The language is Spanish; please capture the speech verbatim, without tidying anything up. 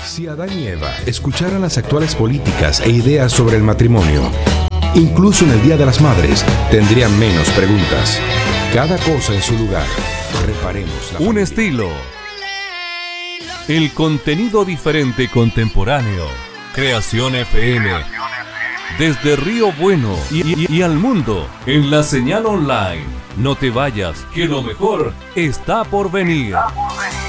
Si Adán y Eva escucharan las actuales políticas e ideas sobre el matrimonio, incluso en el Día de las Madres, tendrían menos preguntas. Cada cosa en su lugar. Reparemos la Un familia. estilo. El contenido diferente contemporáneo. Creación F M. Desde Río Bueno y, y- y al mundo en la señal online. No te vayas, que lo mejor está por venir. Está por venir.